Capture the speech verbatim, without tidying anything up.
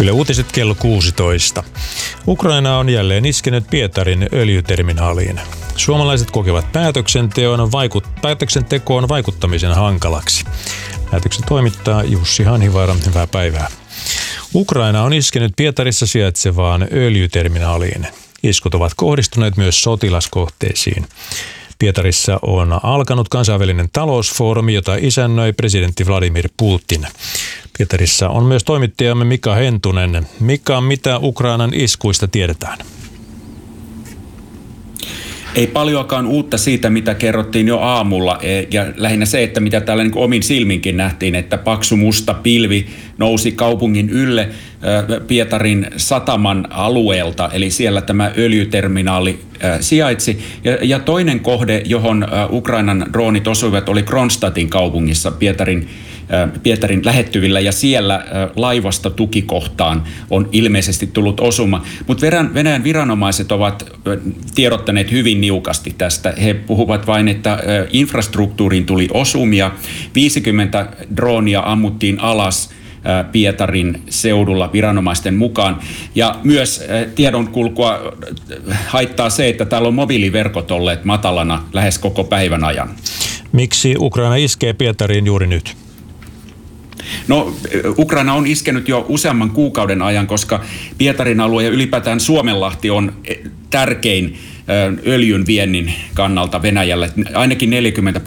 Yle Uutiset kello kuusitoista. Ukraina on jälleen iskenyt Pietarin öljyterminaaliin. Suomalaiset kokevat päätöksenteon vaikut- päätöksentekoon vaikuttamisen hankalaksi. Päätöksen toimittaa Jussi Hanhivaara. Hyvää päivää. Ukraina on iskenyt Pietarissa sijaitsevaan öljyterminaaliin. Iskut ovat kohdistuneet myös sotilaskohteisiin. Pietarissa on alkanut kansainvälinen talousfoorumi, jota isännöi presidentti Vladimir Putin. Pietarissa on myös toimittajamme Mika Hentunen. Mika, mitä Ukrainan iskuista tiedetään? Ei paljoakaan uutta siitä, mitä kerrottiin jo aamulla, ja lähinnä se, että mitä täällä niin kuin omin silminkin nähtiin, että paksu musta pilvi nousi kaupungin ylle Pietarin sataman alueelta, eli siellä tämä öljyterminaali sijaitsi. Ja, ja toinen kohde, johon Ukrainan droonit osuivat, oli Kronstadtin kaupungissa Pietarin Pietarin lähettyvillä, ja siellä laivasta tukikohtaan on ilmeisesti tullut osuma. Mutta Venäjän viranomaiset ovat tiedottaneet hyvin niukasti tästä. He puhuvat vain, että infrastruktuuriin tuli osumia, viisikymmentä droonia ammuttiin alas Pietarin seudulla viranomaisten mukaan. Ja myös tiedonkulkua haittaa se, että täällä on mobiiliverkot olleet matalana lähes koko päivän ajan. Miksi Ukraina iskee Pietariin juuri nyt? No, Ukraina on iskenyt jo useamman kuukauden ajan, koska Pietarin alue ja ylipäätään Suomenlahti on tärkein öljyn viennin kannalta Venäjälle. Ainakin neljäkymmentä